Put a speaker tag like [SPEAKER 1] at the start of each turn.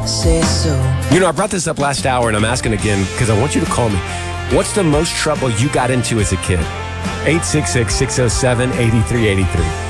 [SPEAKER 1] say so.
[SPEAKER 2] You know, I brought this up last hour, and I'm asking again because I want you to call me. What's the most trouble you got into as a kid? 866-607-8383.